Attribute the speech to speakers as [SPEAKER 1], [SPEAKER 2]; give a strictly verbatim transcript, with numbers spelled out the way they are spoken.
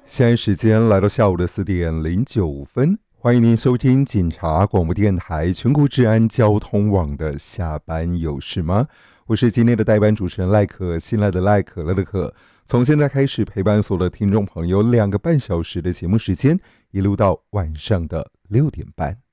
[SPEAKER 1] 现在时间来到下午的四点零九分，欢迎您收听警察广播电台全国治安交通网的下班有事吗？我是今天的代班主持人赖可，新来的赖，可乐的可。从现在开始陪伴所有的听众朋友两个半小时的节目时间，一路到晚上的六点半。